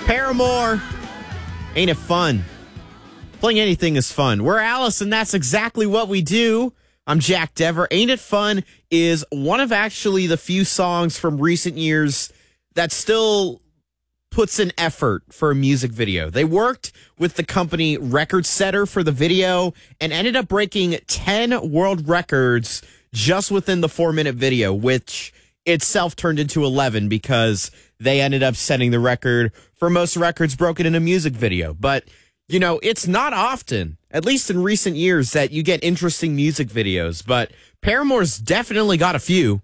Paramore, Ain't It Fun? Playing anything is fun. We're Alice, and that's exactly what we do. I'm Jack Dever. Ain't It Fun is one of actually the few songs from recent years that still puts an effort for a music video. They worked with the company Record Setter for the video and ended up breaking 10 world records just within the 4-minute video, which itself turned into 11 because they ended up setting the record for most records broken in a music video. But, you know, it's not often, at least in recent years, that you get interesting music videos. But Paramore's definitely got a few.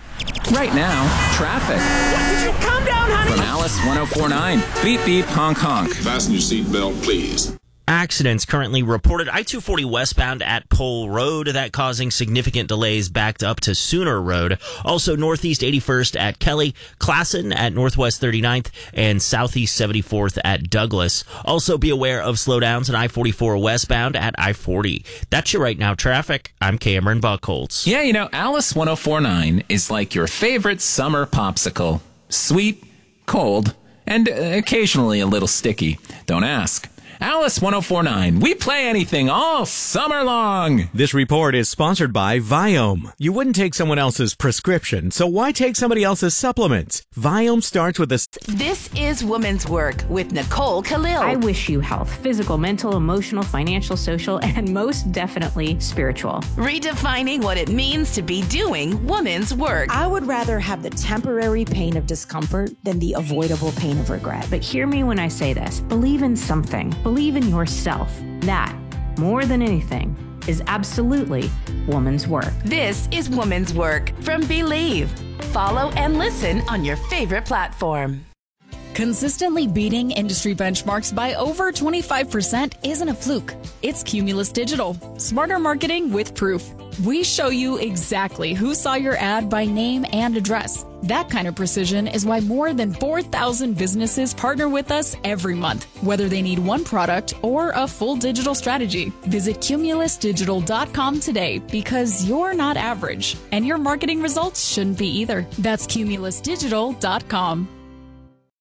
Right now, traffic. Did you calm down, honey? From Alice 1049. Beep, beep, honk, honk. Fasten your seatbelt, please. Accidents currently reported I-240 westbound at Pole Road. That causing significant delays backed up to Sooner Road. Also, Northeast 81st at Kelly, Classen at Northwest 39th, and Southeast 74th at Douglas. Also, be aware of slowdowns in I-44 westbound at I-40. That's your Right Now traffic. I'm Cameron Buckholtz. Yeah, you know, Alice 1049 is like your favorite summer popsicle. Sweet, cold, and occasionally a little sticky. Don't ask. Alice 1049. We play anything all summer long. This report is sponsored by Viome. You wouldn't take someone else's prescription, so why take somebody else's supplements? Viome starts with a... This is Women's Work with Nicole Khalil. I wish you health, physical, mental, emotional, financial, social, and most definitely spiritual. Redefining what it means to be doing women's work. I would rather have the temporary pain of discomfort than the avoidable pain of regret. But hear me when I say this. Believe in something. Believe in yourself. That, more than anything, is absolutely woman's work. This is Woman's Work from Believe. Follow and listen on your favorite platform. Consistently beating industry benchmarks by over 25% isn't a fluke. It's Cumulus Digital. Smarter marketing with proof. We show you exactly who saw your ad by name and address. That kind of precision is why more than 4,000 businesses partner with us every month, whether they need one product or a full digital strategy. Visit cumulusdigital.com today because you're not average, and your marketing results shouldn't be either. That's cumulusdigital.com.